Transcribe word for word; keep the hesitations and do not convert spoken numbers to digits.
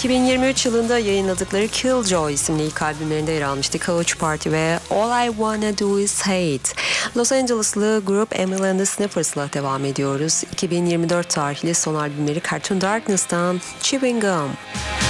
iki bin yirmi üç yılında yayınladıkları Killjoy isimli ilk albümlerinde yer almıştı. Couch Party ve All I Wanna Do Is Hate. Los Angeles'lı grup Emily and the Sniffers'la devam ediyoruz. iki bin yirmi dört tarihli son albümleri Cartoon Darkness'tan Chewing Gum.